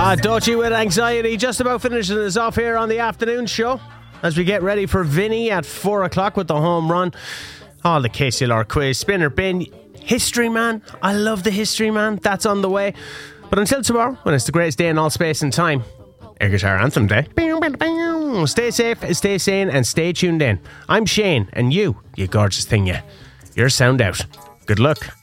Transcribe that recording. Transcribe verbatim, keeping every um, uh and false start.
Ah, Dutchy with Anxiety, just about finishing us off here on the afternoon show as we get ready for Vinny at four o'clock with the home run. All the K C L R quiz, spinner bin, History Man. I love the History Man. That's on the way. But until tomorrow, when it's the greatest day in all space and time, Air Guitar Anthem Day. Stay safe, stay sane, and stay tuned in. I'm Shane, and you, you gorgeous thing, you. You're sound out. Good luck.